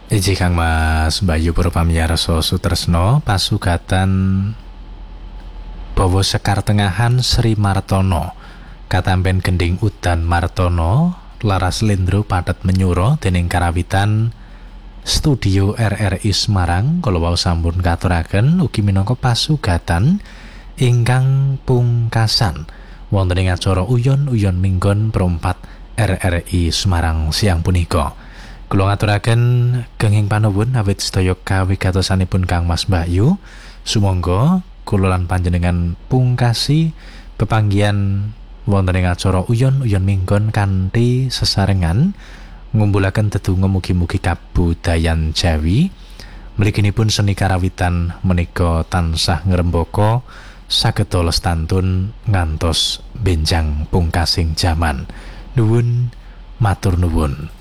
Iji Kang Mas Bayu para pamirsa sutresna pasugatan Bawa Sekar Tengahan Sri Martono katampen gending udan Martono laras lendro padet menyura dening karawitan Studio RRI Semarang kala wau sampun katuraken ugi minangka pasugatan ingkang pungkasan wonten ing acara uyon-uyon minggon perempat RRI Semarang siang punika. Kula ngaturaken kenging panuwun awit sedaya kawigatosanipun Kang Mas Bayu. Sumangga kula lan panjenengan pungkasi pepanggihan wonten ing acara uyon-uyon minggon kanthi sesarengan ngumpulaken tetungga mugi-mugi kabudayan Jawi. Mliginipun seni karawitan menika tansah ngrembaka saged lestantun ngantos benjang pungkasing jaman. Nuwun matur nuwun.